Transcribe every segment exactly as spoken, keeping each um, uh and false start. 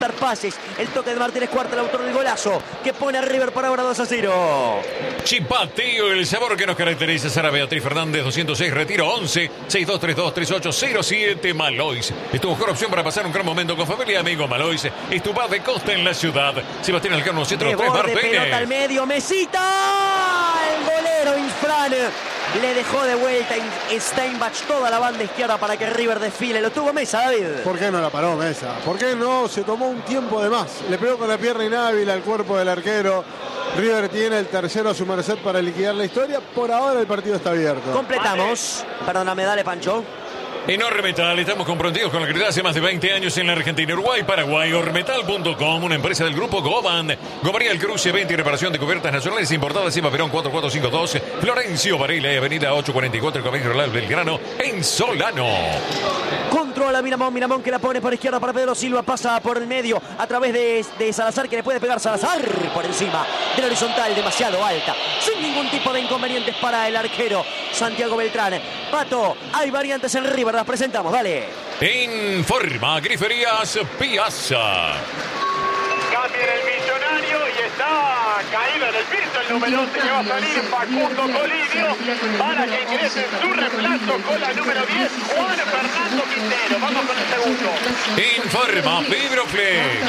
pases, el toque de Martínez Cuarta, el autor del golazo, que pone a River por ahora dos a cero. Chipateo, el sabor que nos caracteriza. Sara Beatriz Fernández, doscientos seis, retiro once, seis dos tres dos, tres ocho cero siete. Malois es tu mejor opción para pasar un gran momento con familia y amigos. Malois es tu bar de costa en la ciudad. Sebastián Alcano, ciento tres, Mar Pérez. Pelota al medio, Mesita, el golero Infran le dejó de vuelta Steinbach toda la banda izquierda para que River desfile. Lo tuvo Mesa, David. ¿Por qué no la paró Mesa? ¿Por qué no se tomó un tiempo de más? Le pegó con la pierna inhábil al cuerpo del arquero. River tiene el tercero a su merced para liquidar la historia. Por ahora el partido está abierto. Completamos. Perdóname, dale, Pancho. En Ormetal estamos comprometidos con la calidad hace más de veinte años en la Argentina, Uruguay, Paraguay. Ormetal punto com, una empresa del grupo Goban. Gomaría el Cruce, venta y reparación de cubiertas nacionales importadas. Eva Perón cuatro cuatro cinco dos. Florencio Varela, avenida ocho cuarenta y cuatro, Colegio Rural Belgrano, en Solano. Controla Miramón, Miramón que la pone por izquierda para Pedro Silva. Pasa por el medio a través de, de Salazar, que le puede pegar Salazar por encima del horizontal, demasiado alta. Sin ningún tipo de inconvenientes para el arquero Santiago Beltrán. Pato, hay variantes en River. Las presentamos, dale. Informa Griferías Piazza. Cambia el millonario y está caído en el piso el número once que va a salir Facundo Colidio para que ingrese en su reemplazo con la número diez, Juan Fernando Quintero. Vamos con el segundo. Informa Fibroflex.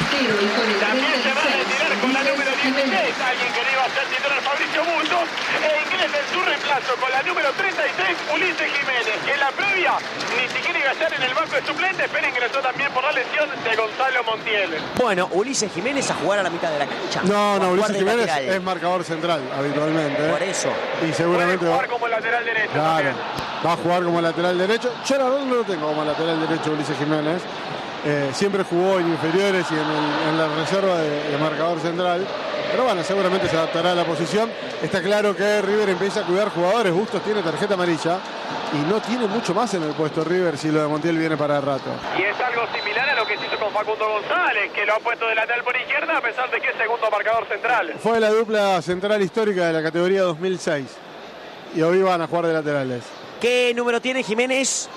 También se va a retirar con la número dieciséis, alguien que le iba a ser titular, Fabricio Bultos, e ingresa en su reemplazo con la número treinta y seis, Ulises Jiménez, que en la previa ni siquiera iba a estar en el banco de suplentes, pero ingresó también por la lesión de Gonzalo Montiel. Bueno, Ulises Jiménez a jugar a la mitad de la cancha. No, no, Ulises Jiménez lateral. es marcador central habitualmente. ¿eh? Por eso. Y seguramente puede jugar va, como lateral derecho. claro, También. va a jugar como lateral derecho. Yo la verdad no lo tengo como lateral derecho Ulises Jiménez. Eh, siempre jugó en inferiores y en, el, en la reserva de, de marcador central. Pero bueno, seguramente se adaptará a la posición. Está claro que River empieza a cuidar jugadores. Bustos tiene tarjeta amarilla y no tiene mucho más en el puesto River si lo de Montiel viene para el rato. Y es algo similar a lo que se hizo con Facundo González, que lo ha puesto de lateral por izquierda a pesar de que es segundo marcador central. Fue la dupla central histórica de la categoría dos mil seis. Y hoy van a jugar de laterales. ¿Qué número tiene Jiménez?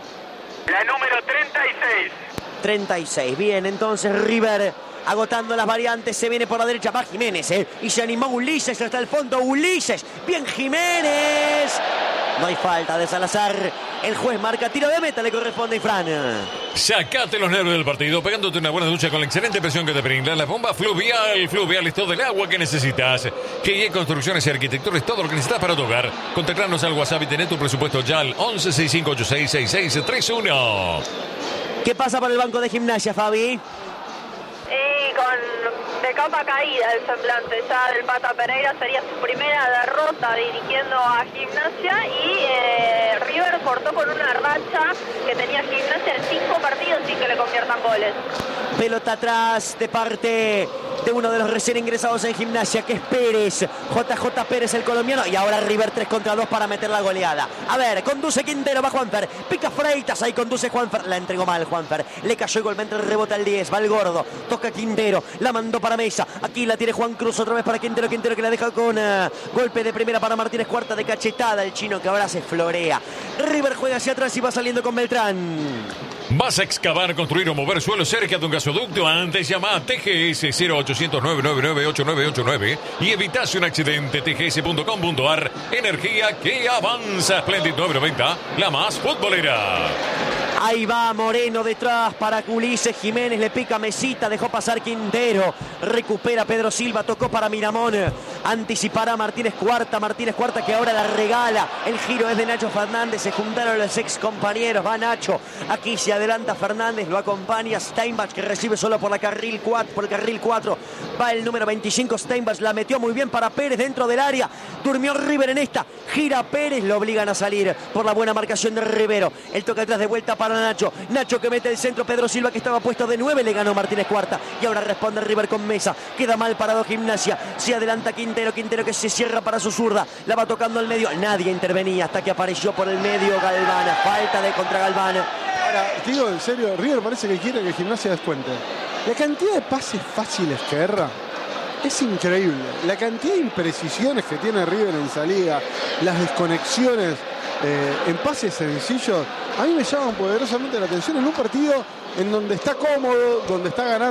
La número treinta y seis. treinta y seis. Bien, entonces River agotando las variantes, se viene por la derecha, va Jiménez, ¿eh? Y se animó Ulises hasta el fondo, Ulises, bien Jiménez. No hay falta de Salazar, el juez marca tiro de meta, le corresponde a Infran. Sacate los nervios del partido, pegándote una buena ducha con la excelente presión que te brinda la bomba Fluvial. Fluvial es todo el agua que necesitas. G I E Construcciones y Arquitectura es todo lo que necesitas para tu hogar. Contactarnos al WhatsApp y tener tu presupuesto ya al once, sesenta y cinco ochenta y seis, sesenta y seis treinta y uno. ¿Qué pasa para el banco de Gimnasia, Fabi? Y con de capa caída el semblante ya del Pata Pereira, sería su primera derrota dirigiendo a Gimnasia y eh, River cortó con una racha que tenía Gimnasia en cinco partidos sin que le conviertan goles. Pelota atrás de parte de uno de los recién ingresados en Gimnasia, que es Pérez, J J Pérez el colombiano, y ahora River tres contra dos para meter la goleada. A ver, conduce Quintero, va Juanfer, pica Freitas, ahí conduce Juanfer, la entregó mal Juanfer, le cayó igualmente el rebote al diez, va el gordo, toca Quintero, la mandó para Mesa, aquí la tiene Juan Cruz otra vez para Quintero, Quintero que la deja con uh, golpe de primera para Martínez, cuarta de cachetada, el chino que ahora se florea. River juega hacia atrás y va saliendo con Beltrán. ¿Vas a excavar, construir o mover suelo cerca de un gasoducto? Antes llama a T G S cero ochocientos, nueve nueve nueve, ocho nueve ocho nueve y evitase un accidente. T G S punto com punto a r. Energía que avanza. Splendid nueve noventa, la más futbolera. Ahí va Moreno detrás para Ulises Jiménez, le pica Mesita, dejó pasar Quintero, recupera Pedro Silva, tocó para Miramón, anticipará Martínez Cuarta, Martínez Cuarta que ahora la regala, el giro es de Nacho Fernández, se juntaron los ex compañeros, va Nacho, aquí se adelanta Fernández, lo acompaña Steinbach que recibe solo por la carril cuatro, por el carril cuatro, va el número veinticinco Steinbach, la metió muy bien para Pérez dentro del área, durmió River en esta, gira Pérez, lo obligan a salir por la buena marcación de Rivero, el toque atrás de vuelta para Nacho, Nacho que mete el centro, Pedro Silva que estaba puesto de nueve, le ganó Martínez Cuarta y ahora responde River con Mesa, queda mal parado Gimnasia, se adelanta Quintero, Quintero que se cierra para su zurda, la va tocando al medio, nadie intervenía hasta que apareció por el medio Galván, falta de contra Galván. Ahora, digo en serio, River parece que quiere que Gimnasia descuente. La cantidad de pases fáciles que erra es increíble, la cantidad de imprecisiones que tiene River en salida, las desconexiones eh, en pases sencillos. a mí me llaman poderosamente la atención en un partido en donde está cómodo, donde está ganando